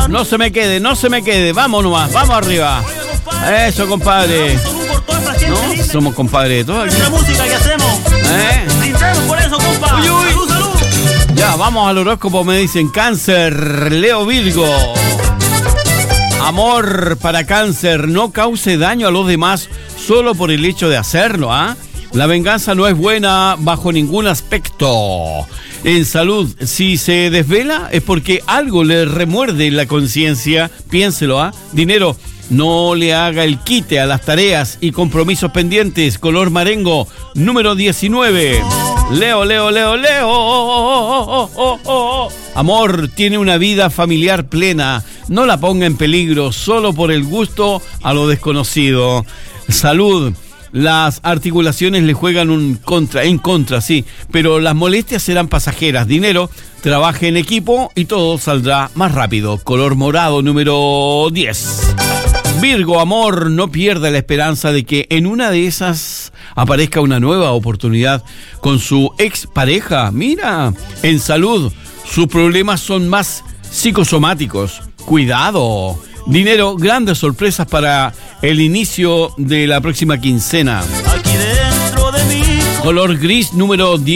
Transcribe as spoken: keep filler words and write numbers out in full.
No se me quede, no se me quede. Vamos nomás, vamos arriba. Eso, compadre. ¿No? Somos compadres de todos aquí. La música que hacemos. ¿Eh? Brindemos por eso, compa. Uy, uy. Salud, salud. Ya, vamos al horóscopo. Me dicen Cáncer, Leo, Virgo. Amor para Cáncer, no cause daño a los demás solo por el hecho de hacerlo, ¿ah? ¿eh? La venganza no es buena bajo ningún aspecto. En salud, si se desvela es porque algo le remuerde la conciencia, piénselo, ¿ah? ¿eh? Dinero, no le haga el quite a las tareas y compromisos pendientes. Color marengo, número diecinueve. Leo, Leo, Leo, Leo. Oh, oh, oh, oh. Amor, tiene una vida familiar plena. No la ponga en peligro solo por el gusto a lo desconocido. Salud, las articulaciones le juegan un contra, en contra, sí, pero las molestias serán pasajeras. Dinero, trabaje en equipo y todo saldrá más rápido. Color morado, número diez. Virgo, amor, no pierda la esperanza de que en una de esas aparezca una nueva oportunidad con su expareja. Mira, en salud, sus problemas son más psicosomáticos. Cuidado. Dinero, grandes sorpresas para el inicio de la próxima quincena. Aquí dentro de mí. Color gris, número diez.